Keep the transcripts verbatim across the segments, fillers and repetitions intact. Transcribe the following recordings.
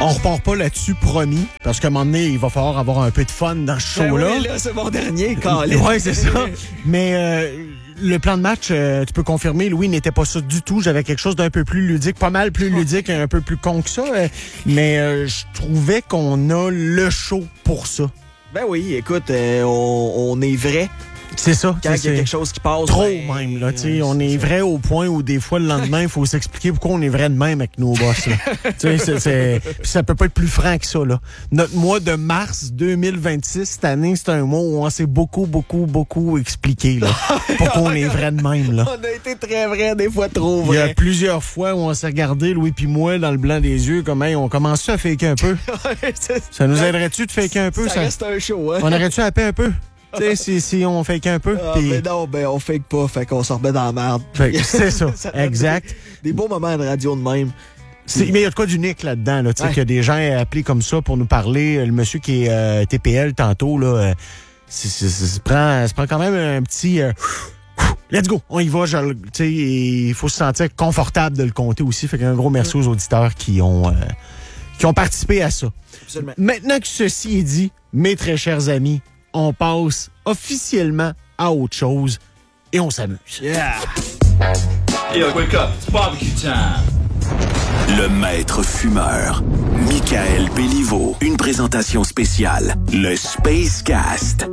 On repart pas là-dessus, promis, parce qu'à un moment donné, il va falloir avoir un peu de fun dans ce show-là. Ben oui, là, c'est mon dernier, Colin. Oui, c'est ça. Mais euh, le plan de match, euh, tu peux confirmer, Louis, n'était pas ça du tout. J'avais quelque chose d'un peu plus ludique, pas mal plus ludique, un peu plus con que ça. Euh, mais euh, je trouvais qu'on a le show pour ça. Ben oui, écoute, euh, on, on est vrai. C'est ça. Quand il y a quelque chose qui passe. Trop ben, même, là. T'sais, on est vrai au point où des fois, le lendemain, il faut s'expliquer pourquoi on est vrai de même avec nos boss, là. c'est, c'est, ça peut pas être plus franc que ça, là. Notre mois de mars deux mille vingt-six, cette année, c'est un mois où on s'est beaucoup, beaucoup, beaucoup expliqué, là. Pourquoi on est vrai de même, là. On a été très vrai, des fois trop vrai. Il y a plusieurs fois où on s'est regardé, Louis puis moi, dans le blanc des yeux, comme, hey, on commence-tu à faker un peu? Ça nous aiderait-tu de faker un peu? Ça, ça reste un show, hein? On aurait-tu à paix un peu? Tu sais, si, si on fake un peu. Ah, pis... mais non, ben on fake pas, fait qu'on se remet dans la merde. C'est ça, ça exact. Des, des beaux moments de radio de même. C'est, mais il y a de quoi d'unique là-dedans, là, tu sais, ouais. Qu'il y a des gens appelés comme ça pour nous parler. Le monsieur qui est euh, T P L tantôt, là, euh, c'est, c'est, c'est, ça prend, ça prend quand même un petit... Euh, let's go, on y va. Tu sais, il faut se sentir confortable de le compter aussi. Fait qu'un gros merci aux auditeurs qui ont, euh, qui ont participé à ça. Absolument. Maintenant que ceci est dit, mes très chers amis, on passe officiellement à autre chose et on s'amuse. Yeah! Yo, wake up, it's barbecue time! Le maître fumeur, Michael Béliveau. Une présentation spéciale, le Space Cast.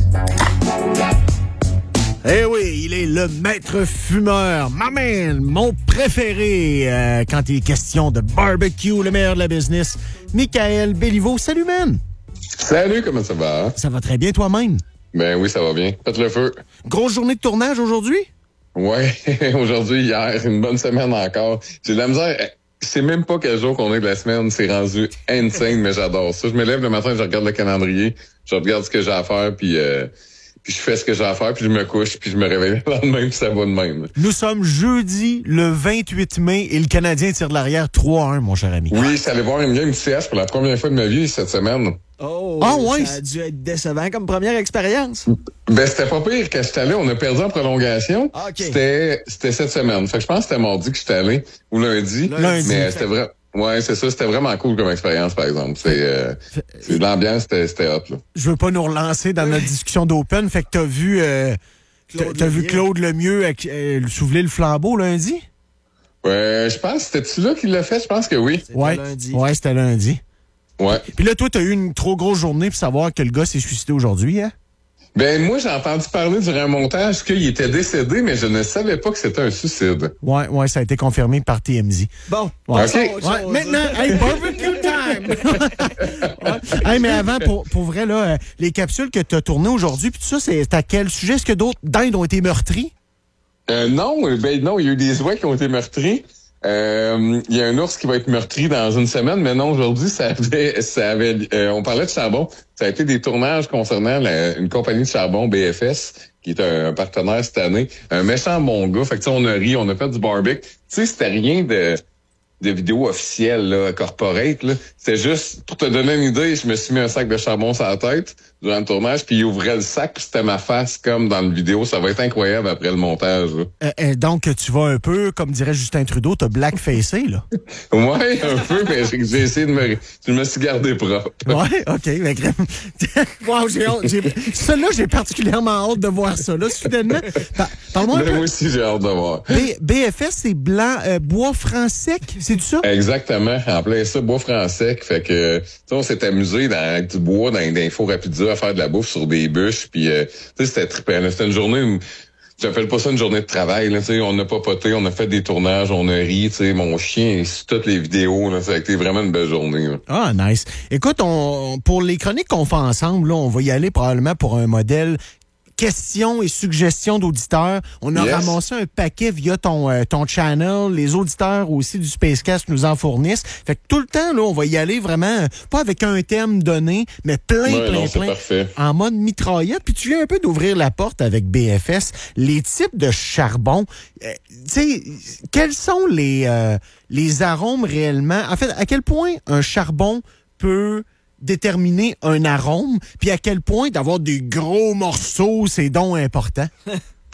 Eh oui, il est le maître fumeur, ma man, mon préféré euh, quand il est question de barbecue, le meilleur de la business, Michael Béliveau. Salut, man! Salut, comment ça va? Ça va très bien toi-même? Ben oui, ça va bien. Faites le feu. Grosse journée de tournage aujourd'hui? Ouais, aujourd'hui, hier, une bonne semaine encore. J'ai de la misère. C'est même pas quel jour qu'on est de la semaine. C'est rendu insane, mais j'adore ça. Je me lève le matin, je regarde le calendrier, je regarde ce que j'ai à faire, puis... Euh, Puis je fais ce que j'ai à faire, puis je me couche, puis je me réveille le lendemain, puis ça va de même. Nous sommes jeudi, le vingt-huit mai, et le Canadien tire de l'arrière trois à un, mon cher ami. Oui, je suis allé voir une game du C H pour la première fois de ma vie cette semaine. Oh, ah, ouais. Ça a dû être décevant comme première expérience. Ben, c'était pas pire. Quand j'étais allé, on a perdu en prolongation. Ah, okay. C'était, c'était cette semaine. Fait que je pense que c'était mardi que j'étais allé, ou lundi. Lundi. Mais c'était vrai. Ouais, c'est ça. C'était vraiment cool comme expérience, par exemple. C'est, euh, c'est l'ambiance, c'était, c'était hot, là. Je veux pas nous relancer dans notre discussion d'Open. Fait que t'as vu, euh, Claude t'as vu Claude Lemieux euh, soulever le flambeau lundi? Ouais, je pense, c'était-tu là qu'il l'a fait? Je pense que oui. C'était ouais. lundi. Ouais, c'était lundi. Ouais. Puis là, toi, t'as eu une trop grosse journée pour savoir que le gars s'est suicidé aujourd'hui, hein? Ben, moi, j'ai entendu parler durant un montage qu'il était décédé, mais je ne savais pas que c'était un suicide. Ouais, ouais, ça a été confirmé par T M Z. Bon. Ouais. OK. Ouais, maintenant, hey, barbecue time! ouais. Hey, mais avant, pour, pour vrai, là, euh, les capsules que tu as tournées aujourd'hui, puis tout ça, c'est à quel sujet? Est-ce que d'autres dindes ont été meurtries? Euh, non, ben non, il y a eu des oies qui ont été meurtries. Euh, il y a un ours qui va être meurtri dans une semaine, mais non, aujourd'hui, ça avait, ça avait, euh, on parlait de charbon. Ça a été des tournages concernant la, une compagnie de charbon, B F S, qui est un, un partenaire cette année. Un méchant bon gars. Fait que, tu sais, on a ri, on a fait du barbecue. Tu sais, c'était rien de, de vidéo officielle, là, corporate, là. C'est juste, pour te donner une idée, je me suis mis un sac de charbon sur la tête durant le tournage, puis il ouvrait le sac, puis c'était ma face comme dans le vidéo. Ça va être incroyable après le montage, là. Euh, euh, donc, tu vas un peu, comme dirait Justin Trudeau, t'as blackfacé, là. Ouais, un peu, mais j'ai, j'ai essayé de me... Je me suis gardé propre. Ouais, OK. Mais... wow, j'ai hâte. J'ai... Ça, là, j'ai particulièrement hâte de voir ça, là, soudainement. Par... Parle-moi un peu. Moi aussi, j'ai hâte de voir. B... B F S, c'est blanc, euh, bois franc sec, c'est ça? Exactement. En plein ça, bois franc sec. Fait que, tu sais, on s'est amusé dans, avec du bois, dans des fours à pizza, à faire de la bouffe sur des bûches. Puis, euh, tu sais, c'était trippant. C'était une journée où... J'appelle pas ça une journée de travail, là, tu sais, on a papoté, on a fait des tournages, on a ri, tu sais, mon chien, sur toutes les vidéos, là, ça a été vraiment une belle journée, là. Ah, nice. Écoute, on, pour les chroniques qu'on fait ensemble, là, on va y aller probablement pour un modèle questions et suggestions d'auditeurs. On a yes. ramassé un paquet via ton, euh, ton channel. Les auditeurs aussi du Spacecast nous en fournissent. Fait que tout le temps, là, on va y aller vraiment, pas avec un thème donné, mais plein, ouais, plein, non, plein. Parfait. En mode mitraillette. Puis tu viens un peu d'ouvrir la porte avec B F S. Les types de charbon, euh, tu sais, quels sont les, euh, les arômes réellement? En fait, à quel point un charbon peut déterminer un arôme, puis à quel point d'avoir des gros morceaux, c'est donc important?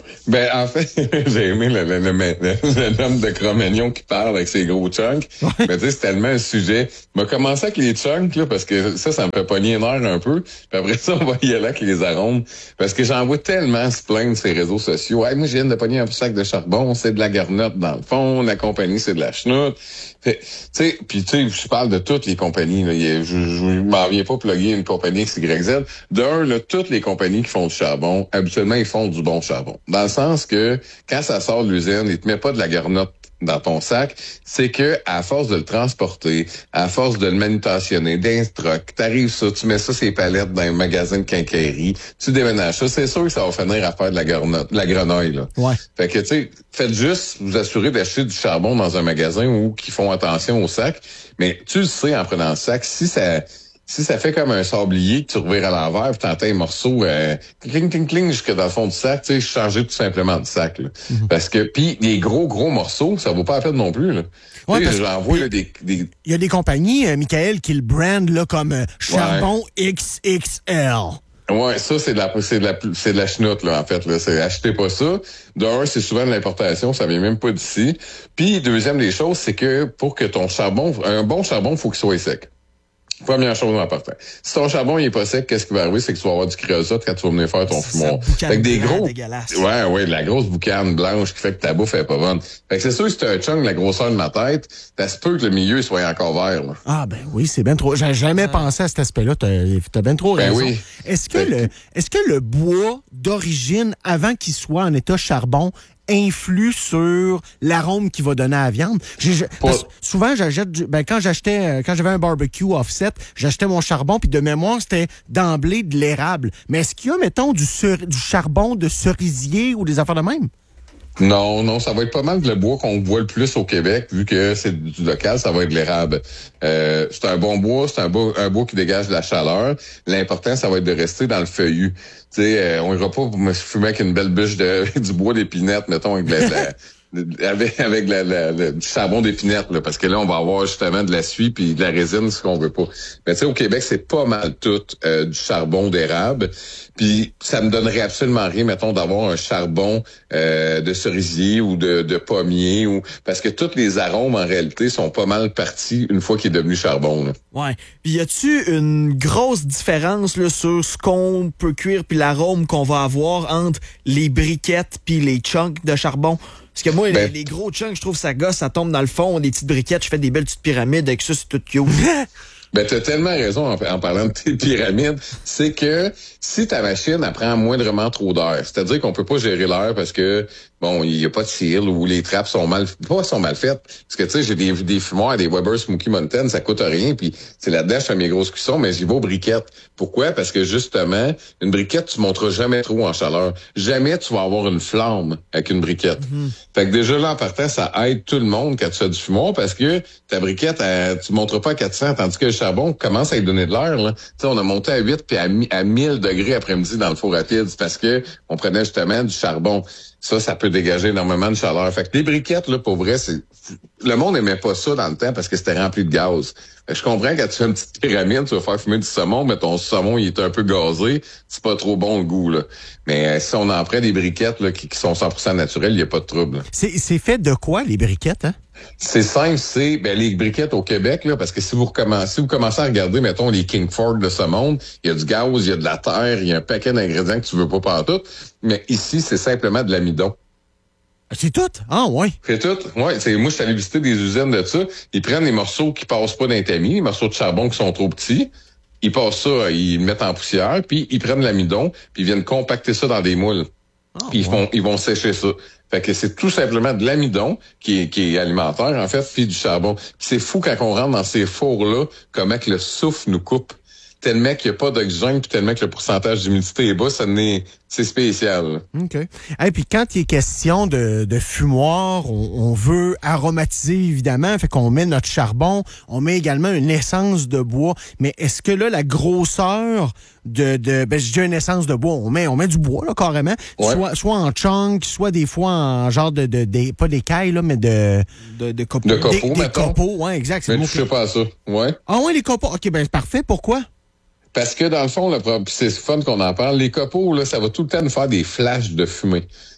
Ben, en fait, j'ai aimé le, le, le, le, le homme de Cro-Magnon qui parle avec ses gros chunks. Ouais. Mais tu sais, c'est tellement un sujet. On va commencer avec les chunks, là, parce que ça, ça me fait pogner les nerfs un peu. Puis après ça, on va y aller avec les arômes. Parce que j'en vois tellement se plaindre sur les réseaux sociaux. Hey, moi, je viens de pogner un sac de charbon, c'est de la garnotte dans le fond. La compagnie, c'est de la chenoute. Tu sais, puis tu sais, je parle de toutes les compagnies. Là. Je, je, je m'en viens pas plugger une compagnie X Y Z. D'un, là, toutes les compagnies qui font du charbon, habituellement, ils font du bon charbon. Dans le sens que quand ça sort de l'usine, ils te mettent pas de la garnotte dans ton sac, c'est que à force de le transporter, à force de le manutentionner, d'instruct, t'arrives ça, tu mets ça sur les palettes dans un magasin de quincaillerie, tu déménages ça, c'est sûr que ça va finir à faire de la garnotte, de la grenouille, là. Ouais. Fait que, tu sais, faites juste vous assurer d'acheter du charbon dans un magasin où qui font attention au sac, mais tu le sais en prenant le sac, si ça... Si ça fait comme un sablier que tu revires à l'envers puis t'entends un morceau euh, cling cling cling jusque dans le fond du sac, tu sais, changer tout simplement de sac là. Mm-hmm. Parce que puis les gros gros morceaux, ça vaut pas la peine non plus là. Ouais, tu sais, j'en vois là des des il y a des compagnies euh, Michael qui le brandent là comme euh, charbon ouais. X X L. Ouais, ça c'est de la c'est de la c'est de la chenoute là en fait là, c'est achetez pas ça. D'un, c'est souvent de l'importation, ça vient même pas d'ici. Puis deuxième des choses, c'est que pour que ton charbon, un bon charbon, faut qu'il soit sec. Première chose en partant. Si ton charbon il est pas sec, qu'est-ce qui va arriver? C'est que tu vas avoir du créosote quand tu vas venir faire ton fumoir. Fait que des gros. Ouais, ouais, de la grosse boucane blanche qui fait que ta bouffe est pas bonne. Fait que c'est sûr que si t'as un chunk de la grosseur de ma tête, ça se peut que le milieu soit encore vert, là. Ah, ben oui, c'est bien trop. J'ai jamais ah. pensé à cet aspect-là. T'as, t'as bien trop raison. Ben oui. Est-ce que le, est-ce que le bois d'origine, avant qu'il soit en état charbon, influe sur l'arôme qu'il va donner à la viande? J'ai, j'ai, souvent, j'achète du, ben, quand j'achetais, quand j'avais un barbecue offset, j'achetais mon charbon, puis de mémoire, c'était d'emblée de l'érable. Mais est-ce qu'il y a, mettons, du, sur, du charbon de cerisier ou des affaires de même? Non, non, ça va être pas mal le bois qu'on voit le plus au Québec, vu que c'est du local, ça va être de l'érable. Euh, c'est un bon bois, c'est un bois, un bois qui dégage de la chaleur. L'important, ça va être de rester dans le feuillu. Tu sais, euh, on ira pas me fumer avec une belle bûche de du bois d'épinette, mettons, avec de la, la avec avec la, la, la, du charbon d'épinette, là, parce que là, on va avoir justement de la suie puis de la résine, ce qu'on veut pas. Mais tu sais, au Québec, c'est pas mal tout euh, du charbon d'érable. Puis ça me donnerait absolument rien, mettons, d'avoir un charbon euh, de cerisier ou de, de pommier, ou parce que tous les arômes, en réalité, sont pas mal partis une fois qu'il est devenu charbon. Là. Ouais. Puis y a-tu une grosse différence là, sur ce qu'on peut cuire puis l'arôme qu'on va avoir entre les briquettes puis les chunks de charbon? Parce que moi, ben, les, les gros chunks, je trouve ça gosse, ça tombe dans le fond, des petites briquettes, je fais des belles petites pyramides avec ça, c'est tout cute. Ben, t'as tellement raison en, en parlant de tes pyramides. C'est que si ta machine, elle prend moindrement trop d'air, c'est-à-dire qu'on peut pas gérer l'air parce que, bon, il y a pas de seal ou les trappes sont mal, pas sont mal faites. Parce que, tu sais, j'ai des, des fumoirs, des Weber Smoky Mountain, ça coûte rien, puis c'est là-dedans, je fais mes grosses cuissons, mais j'y vais aux briquettes. Pourquoi? Parce que, justement, une briquette, tu monteras jamais trop en chaleur. Jamais tu vas avoir une flamme avec une briquette. Mm-hmm. Fait que déjà, là, en partant, ça aide tout le monde quand tu fais du fumoir parce que ta briquette, elle, tu monteras pas à quatre cents, tandis que le charbon commence à lui donner de l'air, là. Tu sais, on a monté à huit puis à, à mille degrés après-midi dans le four rapide, c'est parce que on prenait justement du charbon. Ça, ça peut dégager énormément de chaleur. Fait que les briquettes, là, pour vrai, c'est, le monde aimait pas ça dans le temps parce que c'était rempli de gaz. Fait que je comprends quand tu fais une petite pyramide, tu vas faire fumer du saumon, mais ton saumon, il est un peu gazé. C'est pas trop bon le goût, là. Mais euh, si on en prend des briquettes, là, qui, qui sont cent pour cent naturelles, il y a pas de trouble. C'est, c'est fait de quoi, les briquettes, hein? C'est simple, c'est ben les briquettes au Québec, là, parce que si vous recommencez, si vous commencez à regarder, mettons, les King Ford de ce monde, il y a du gaz, il y a de la terre, il y a un paquet d'ingrédients que tu veux pas partout. Mais ici, c'est simplement de l'amidon. C'est tout? Ah, ouais. C'est tout? Ouais. C'est, moi, je suis allé visiter des usines de ça. Ils prennent les morceaux qui passent pas d'un tamis, les morceaux de charbon qui sont trop petits. Ils passent ça, ils le mettent en poussière, puis ils prennent l'amidon, puis ils viennent compacter ça dans des moules. Oh, puis ils, ouais. font, ils vont sécher ça. Fait que c'est tout simplement de l'amidon qui est, qui est alimentaire, en fait, puis du charbon. Puis c'est fou quand on rentre dans ces fours-là, comment que le souffle nous coupe. Tellement qu'il n'y a pas d'oxygène, puis tellement que le pourcentage d'humidité est bas, ça n'est, c'est spécial. OK. Et puis quand il est question de, de fumoir, on, on veut aromatiser, évidemment, fait qu'on met notre charbon, on met également une essence de bois. Mais est-ce que là, la grosseur de, de ben, je dis une essence de bois, on met, on met du bois, là, carrément, ouais. soit, soit en chunk, soit des fois en genre de, de, de pas d'écailles, là, mais de, de, de copeaux. De copeaux, des, mettons. Des copeaux, ouais, exact. Mais je sais pas à ça, ouais. Ah ouais, les copeaux. OK, ben, parfait. Pourquoi? Parce que dans le fond, là, c'est fun qu'on en parle. Les copeaux, là, ça va tout le temps nous faire des flashs de fumée.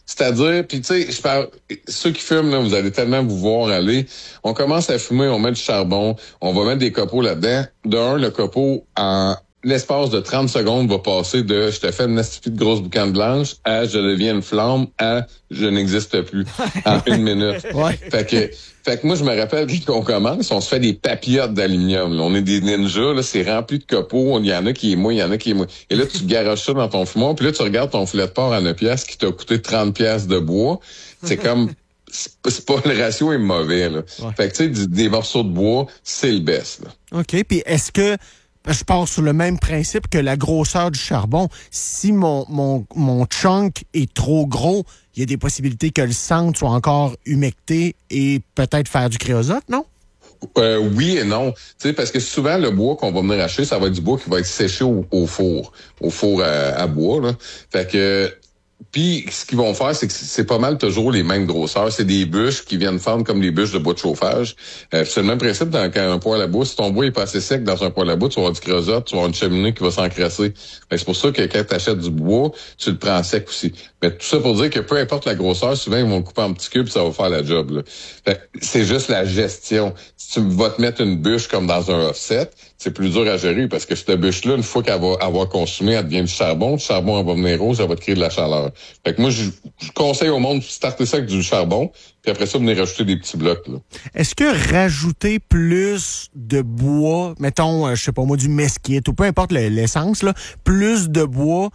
C'est-à-dire, puis tu sais, je parle, ceux qui fument, là, vous allez tellement vous voir aller. On commence à fumer, on met du charbon, on va mettre des copeaux là-dedans. D'un, le copeau, en l'espace de trente secondes, va passer de « je te fais une astuce de grosse boucane blanche » à « je deviens une flamme » à « je n'existe plus » en une minute. Ouais. Fait que, fait que moi, je me rappelle qu'on commence, on se fait des papillotes d'aluminium. Là. On est des ninjas, là, c'est rempli de copeaux. Il y en a qui est mouillé, il y en a qui est mouillé. Et là, tu garoches ça dans ton fumoir, puis là, tu regardes ton filet de porc à neuf piastres qui t'a coûté trente piastres de bois. C'est comme... C'est pas, le ratio est mauvais, là. Ouais. Fait que, tu sais, des morceaux de bois, c'est le best, là. OK, puis est-ce que... Je pars sur le même principe que la grosseur du charbon. Si mon, mon, mon chunk est trop gros, il y a des possibilités que le centre soit encore humecté et peut-être faire du créosote, non? Euh, oui et non. Tu sais, parce que souvent, le bois qu'on va venir acheter, ça va être du bois qui va être séché au, au four, au four à, à bois, là. Fait que... Puis, ce qu'ils vont faire, c'est que c'est pas mal toujours les mêmes grosseurs. C'est des bûches qui viennent fendre comme des bûches de bois de chauffage. Euh, c'est le même principe dans un poêle à bois. Si ton bois est pas assez sec dans un poêle à bois, tu vas avoir du créosote, tu vas avoir une cheminée qui va s'encrasser. C'est pour ça que quand tu achètes du bois, tu le prends sec aussi. Mais tout ça pour dire que peu importe la grosseur, souvent, ils vont le couper en petits cubes, ça va faire la job, là. Fait, c'est juste la gestion. Si tu vas te mettre une bûche comme dans un offset, c'est plus dur à gérer parce que cette bûche-là, une fois qu'elle va avoir consumé, elle devient du charbon. Du charbon, elle va venir rose, elle va te créer de la chaleur. Fait que moi, je, je conseille au monde de starter ça avec du charbon, puis après ça, venir rajouter des petits blocs, là. Est-ce que rajouter plus de bois, mettons, je sais pas moi, du mesquite ou peu importe l'essence, là, plus de bois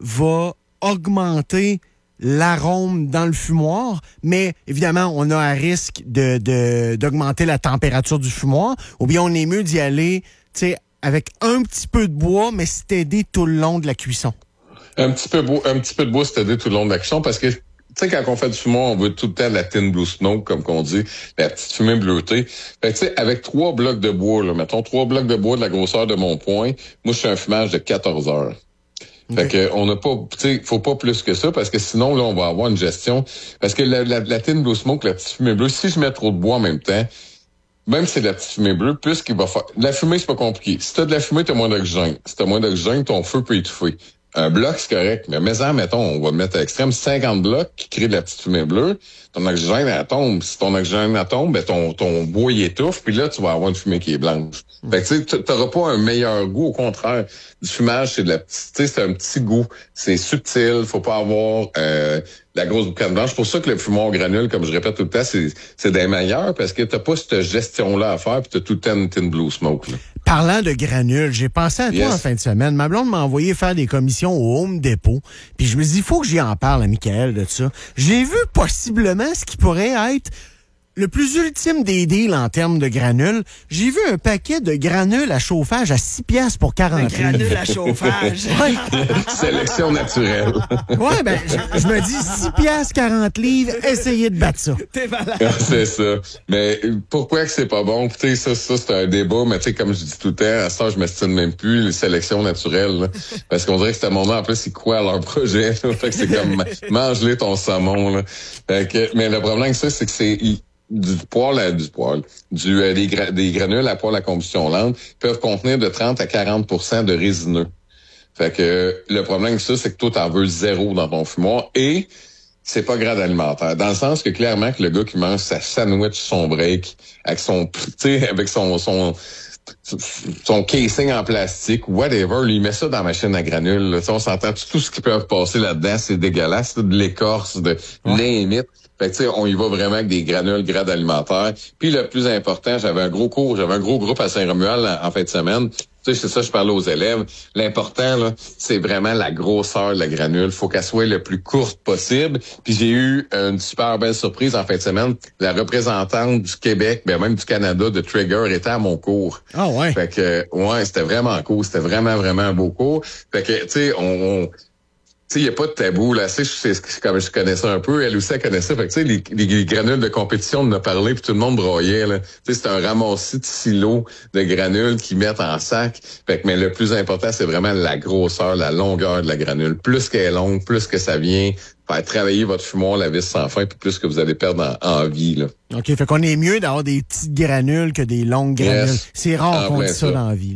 va augmenter l'arôme dans le fumoir, mais évidemment, on a un risque de, de, d'augmenter la température du fumoir, ou bien on est mieux d'y aller, tu sais, avec un petit peu de bois, mais s'aider tout le long de la cuisson? Un petit peu beau, un petit peu de bois s'aider tout le long de la cuisson, parce que, tu sais, quand on fait du fumoir, on veut tout le temps de la thin blue smoke, comme qu'on dit, la petite fumée bleutée. Fait que, tu sais, avec trois blocs de bois, là, mettons trois blocs de bois de la grosseur de mon poing, moi, je fais un fumage de quatorze heures. Fait que on n'a pas, tu sais, faut pas plus que ça parce que sinon là on va avoir une gestion parce que la, la, la thin blue smoke, la petite fumée bleue, si je mets trop de bois en même temps, même si c'est de la petite fumée bleue, plus qu'il va faire. La fumée c'est pas compliqué. Si t'as de la fumée, t'as moins d'oxygène. Si t'as moins d'oxygène, ton feu peut étouffer. Un bloc c'est correct, mais mais-en, mettons, on va mettre à l'extrême cinquante blocs qui créent de la petite fumée bleue. Ton oxygène elle tombe. Si ton oxygène elle tombe, ben ton ton bois il étouffe, puis là tu vas avoir une fumée qui est blanche. Mm. Fait que tu sais, t'auras pas un meilleur goût, au contraire. Du fumage, c'est de la petite, tu sais, c'est un petit goût. C'est subtil, faut pas avoir euh, la grosse boucane blanche. C'est pour ça que le fumoir au granule, comme je répète tout le temps, c'est c'est des meilleurs parce que t'as pas cette gestion-là à faire, puis t'as tout le temps une thin blue smoke, là. Parlant de granules, j'ai pensé à toi yes. en fin de semaine. Ma blonde m'a envoyé faire des commissions au Home Depot. Puis je me dis, il faut que j'y en parle à Michael de ça. J'ai vu possiblement ce qui pourrait être le plus ultime des deals en termes de granules. J'ai vu un paquet de granules à chauffage à six piastres pour quarante livres. Granules à chauffage. Ouais. Sélection naturelle. Ouais, ben, je, je me dis six piastres, quarante livres, essayez de battre ça. T'es malade. C'est ça. Mais pourquoi que c'est pas bon? Tu sais, ça, ça c'est un débat, mais tu sais, comme je dis tout le temps, à ça, je m'estime même plus les sélections naturelles, là. Parce qu'on dirait que c'est un moment, en plus, ils croient à leur projet, là. Fait que c'est comme, mange-les ton saumon, là. Fait que, mais le problème que ça, c'est que c'est, du poêle à du poêle, du, euh, des, gra- des granules à poêle à combustion lente peuvent contenir de trente à quarante pour cent de résineux. Fait que euh, le problème que ça, c'est que toi, t'en veux zéro dans ton fumoir et c'est pas grade alimentaire. Dans le sens que clairement que le gars qui mange sa sandwich, son break, avec son, tu sais, avec son, son, son casing en plastique, whatever, lui, il met ça dans la machine à granules. Là. On s'entend, tout ce qui peut passer là-dedans, c'est dégueulasse, c'est de l'écorce, de limite. Fait que, tu sais, on y va vraiment avec des granules grade alimentaire. Puis le plus important, j'avais un gros cours, j'avais un gros groupe à Saint-Romuald en, en fin de semaine. Tu sais, c'est ça, je parlais aux élèves. L'important, là, c'est vraiment la grosseur de la granule. Faut qu'elle soit le plus courte possible. Puis j'ai eu une super belle surprise en fin de semaine. La représentante du Québec, ben même du Canada, de Trigger, était à mon cours. Ah ouais. Fait que, ouais, c'était vraiment cool. C'était vraiment, vraiment un beau cours. Fait que, tu sais, on... on tu sais, il n'y a pas de tabou, là. Tu sais, comme je connais ça un peu, elle aussi, elle connaît ça. Fait que, tu sais, les, les, les granules de compétition, on en a parlé, puis tout le monde broyait, là. Tu sais, c'est un ramassis de silos de granules qu'ils mettent en sac. Fait que, mais le plus important, c'est vraiment la grosseur, la longueur de la granule. Plus qu'elle est longue, plus que ça vient faire travailler votre fumoir, la vis sans fin, puis plus que vous allez perdre en, en vie, là. OK, fait qu'on est mieux d'avoir des petites granules que des longues granules. Yes. C'est rare qu'on dise ça, ça dans la vie, là.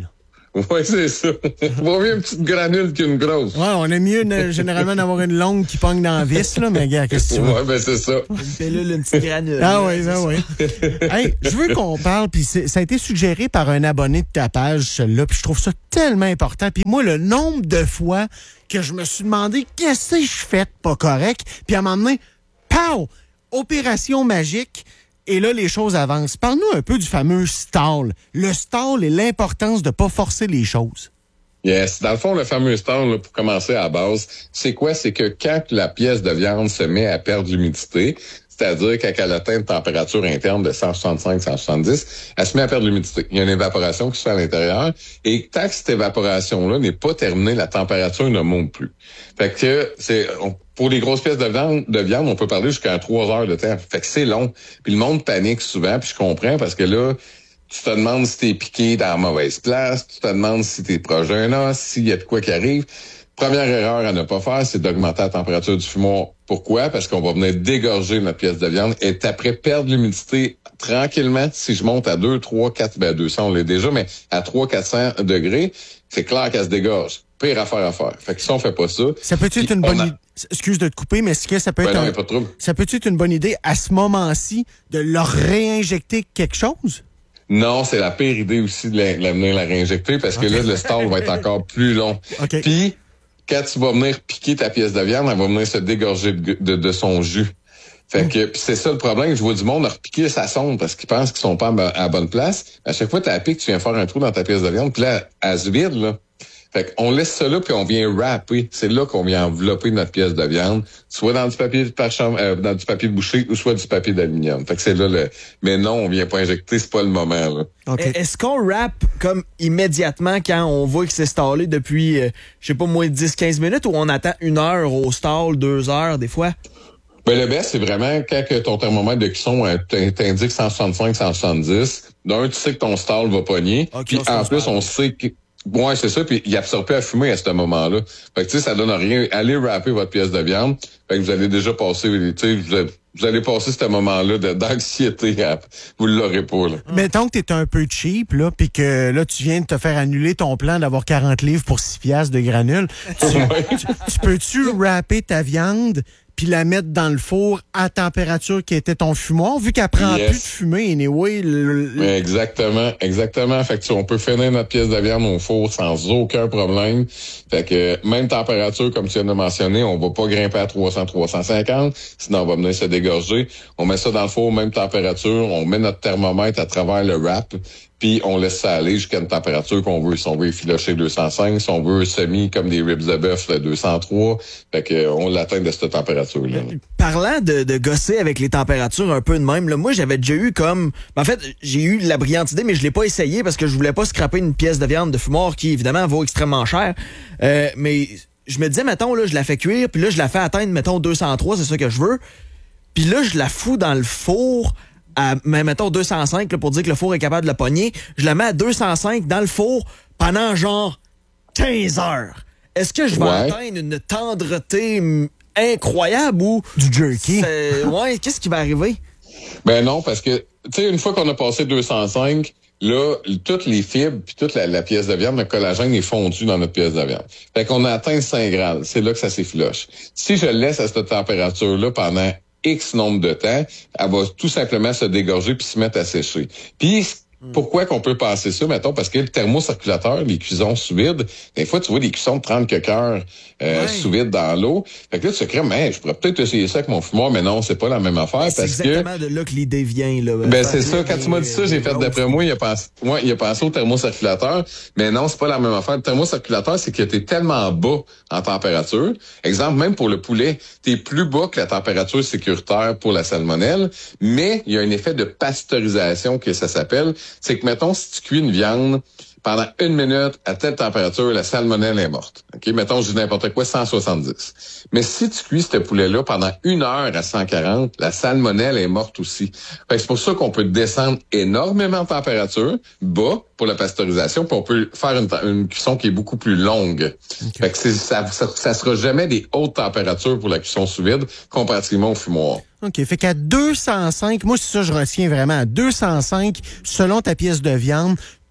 Oui, c'est ça. Vaut mieux une petite granule qu'une grosse. Ouais, on aime mieux ne, généralement d'avoir une longue qui pogne dans la vis, là, mais gars, qu'est-ce que tu veux? Ouais, ben c'est ça. Une pilule, une petite granule. Ah oui, ben oui. Hey, je veux qu'on parle, puis ça a été suggéré par un abonné de ta page, celui-là, puis je trouve ça tellement important. Puis moi, le nombre de fois que je me suis demandé qu'est-ce que je fais de pas correct, puis à un moment donné, pow! Opération magique. Et là, les choses avancent. Parle-nous un peu du fameux stall. Le stall et l'importance de ne pas forcer les choses. Yes. Dans le fond, le fameux stall, là, pour commencer à la base, c'est quoi? C'est que quand la pièce de viande se met à perdre l'humidité, c'est-à-dire quand elle atteint une température interne de cent soixante-cinq à cent soixante-dix, elle se met à perdre l'humidité. Il y a une évaporation qui se fait à l'intérieur. Et tant que cette évaporation-là n'est pas terminée, la température ne monte plus. Fait que c'est... On, pour les grosses pièces de viande, de viande, on peut parler jusqu'à trois heures de temps. Fait que c'est long. Puis le monde panique souvent, puis je comprends, parce que là, tu te demandes si t'es piqué dans la mauvaise place, tu te demandes si t'es proche d'un os, s'il y a de quoi qui arrive. Première erreur à ne pas faire, c'est d'augmenter la température du fumoir. Pourquoi? Parce qu'on va venir dégorger notre pièce de viande et après perdre l'humidité tranquillement. Si je monte à deux, trois, quatre, ben deux cents, on l'est déjà, mais à trois cents, quatre cents degrés, c'est clair qu'elle se dégorge. Pire affaire à faire. Fait que si on fait pas ça... Ça peut être une bonne idée... Excuse de te couper, mais est-ce que ça peut être... Ben non, un... y a pas de trouble. Ça peut être une bonne idée, à ce moment-ci, de leur réinjecter quelque chose? Non, c'est la pire idée aussi de la, la venir la réinjecter, parce que okay. là, le stall va être encore plus long. Okay. Puis, quand tu vas venir piquer ta pièce de viande, elle va venir se dégorger de, de, de son jus. Fait mmh. que pis c'est ça le problème. Je vois du monde repiquer sa sonde parce qu'ils pensent qu'ils sont pas à la bonne place. À chaque fois que tu la piques, tu viens faire un trou dans ta pièce de viande, puis là, elle se vide, là. Fait qu'on laisse ça là, puis on vient wrapper. C'est là qu'on vient envelopper notre pièce de viande, soit dans du papier de parcham, euh, dans du papier de boucher, ou soit du papier d'aluminium. Fait que c'est là le... Mais non, on vient pas injecter, c'est pas le moment, là. Okay. Est-ce qu'on wrap comme immédiatement quand on voit que c'est stallé depuis, euh, je sais pas, moins de dix à quinze minutes, ou on attend une heure au stall, deux heures, des fois? Ben, le best, c'est vraiment quand que ton thermomètre de cuisson euh, t'indique cent soixante-cinq, cent soixante-dix. D'un, tu sais que ton stall va pogner. Okay, puis en plus, on sait que... Ouais, c'est ça, puis il absorbe plus à fumer à ce moment-là. Fait que, tu sais, ça donne rien. Allez wrapper votre pièce de viande. Fait que vous allez déjà passer, tu sais, vous, vous allez passer ce moment-là de, d'anxiété. À, vous l'aurez pas, là. Mettons que t'es un peu cheap, là, puis que là, tu viens de te faire annuler ton plan d'avoir quarante livres pour six piastres de granules. Tu, tu, tu peux-tu wrapper ta viande puis la mettre dans le four à température qui était ton fumoir, vu qu'elle prend yes. plus de fumée, anyway. Le, le... Exactement, exactement. Fait que tu, on peut finir notre pièce de viande au four sans aucun problème. Fait que même température, comme tu viens de mentionner, on va pas grimper à trois cents, trois cent cinquante, sinon on va venir se dégorger. On met ça dans le four, même température, on met notre thermomètre à travers le wrap, puis on laisse ça aller jusqu'à une température qu'on veut. Si on veut effilocher deux cent cinq, si on veut semi comme des ribs de bœuf, deux cent trois, fait que on l'atteint de cette température-là. Parlant de, de gosser avec les températures un peu de même, là, moi j'avais déjà eu comme... En fait, j'ai eu la brillante idée, mais je l'ai pas essayé parce que je voulais pas scraper une pièce de viande de fumoir qui, évidemment, vaut extrêmement cher. Euh, mais je me disais, mettons, là, je la fais cuire, puis là, je la fais atteindre, mettons, deux cent trois, c'est ça que je veux. Puis là, je la fous dans le four... à, mettons, deux cent cinq, là, pour dire que le four est capable de la pogner. Je la mets à deux cent cinq dans le four pendant genre quinze heures. Est-ce que je vais ouais. atteindre une tendreté incroyable ou... Du jerky? Ouais, qu'est-ce qui va arriver? Ben non, parce que, tu sais, une fois qu'on a passé deux cent cinq, là, toutes les fibres puis toute la, la pièce de viande, le collagène est fondu dans notre pièce de viande. Fait qu'on a atteint cinq grammes. C'est là que ça s'effiloche. Si je le laisse à cette température-là pendant X nombre de temps, elle va tout simplement se dégorger puis se mettre à sécher. Puis, pourquoi qu'on peut passer ça, mettons, parce que le thermocirculateur, les cuissons sous vide, des fois, tu vois des cuissons de trente quelques heures euh, ouais. sous vide dans l'eau. Fait que là, tu te crées, mais je pourrais peut-être essayer ça avec mon fumoir, mais non, c'est pas la même affaire. C'est parce exactement que, de là que l'idée vient. Là, ben, c'est ça. Quand tu m'as dit ça, j'ai fait, d'après moi, il a pensé, ouais, il a pensé au thermocirculateur, mais non, c'est pas la même affaire. Le thermocirculateur, c'est que t'es tellement bas en température. Exemple, même pour le poulet, t'es plus bas que la température sécuritaire pour la salmonelle, mais il y a un effet de pasteurisation que ça s'appelle. C'est que, mettons, si tu cuis une viande pendant une minute à telle température, la salmonelle est morte. OK? Mettons, je dis n'importe quoi, cent soixante-dix. Mais si tu cuis ce poulet-là pendant une heure à cent quarante, la salmonelle est morte aussi. Fait que c'est pour ça qu'on peut descendre énormément de température, bas, pour la pasteurisation, puis on peut faire une, une cuisson qui est beaucoup plus longue. Okay. Fait que c'est, ça, ça, ça sera jamais des hautes températures pour la cuisson sous vide, comparativement au fumoir. OK. Fait qu'à deux cent cinq, moi, c'est ça, je retiens vraiment, à deux cent cinq, selon ta pièce de viande,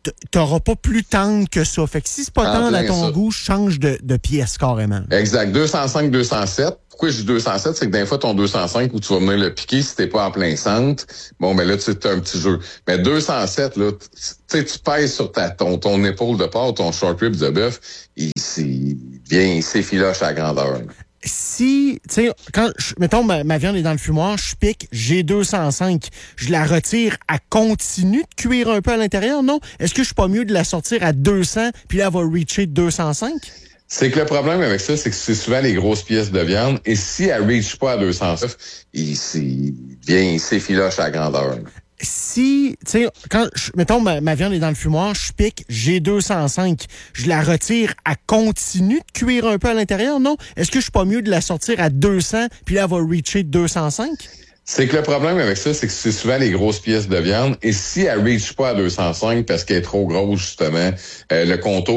t'auras pas plus tendre que ça. Fait que si c'est pas En tendre à plein ton ça. goût, change de, de pièce carrément. Exact. deux cent cinq, deux cent sept. Pourquoi je dis deux cent sept? C'est que des fois, ton deux cent cinq, où tu vas venir le piquer, si t'es pas en plein centre, bon, ben là, tu as un petit jeu. Mais deux cent sept, là, tu sais, tu pèses sur ta, ton, ton épaule de porc, ton short rib de bœuf, il, il vient, il s'effiloche à grandeur. Là. Si, tu sais, quand, je- mettons, ma, ma viande est dans le fumoir, je pique, j'ai deux cent cinq, je la retire, elle continue de cuire un peu à l'intérieur, non? Est-ce que je suis pas mieux de la sortir à deux cents, puis là, elle va reacher deux cent cinq? C'est que le problème avec ça, c'est que c'est souvent les grosses pièces de viande, et si elle reach pas à deux cent neuf, il, il vient, il s'effiloche à grandeur. Là. Si, tu sais, quand, je- mettons, ma, ma viande est dans le fumoir, je pique, j'ai deux cent cinq, je la retire, elle continue de cuire un peu à l'intérieur, non? Est-ce que je suis pas mieux de la sortir à deux cents, puis là, elle va reacher deux cent cinq? C'est que le problème avec ça, c'est que c'est souvent les grosses pièces de viande, et si elle reach pas à deux cent cinq parce qu'elle est trop grosse, justement, euh, le contour